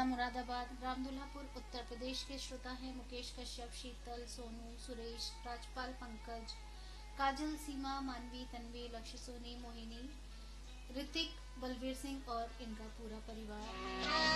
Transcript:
मुरादाबाद, रामदुल्हापुर उत्तर प्रदेश के श्रोता हैं मुकेश कश्यप, शीतल, सोनू, सुरेश, राजपाल, पंकज, काजल, सीमा, मानवी, तन्वी, लक्ष्य, सोनी, मोहिनी, ऋतिक, बलवीर सिंह और इनका पूरा परिवार।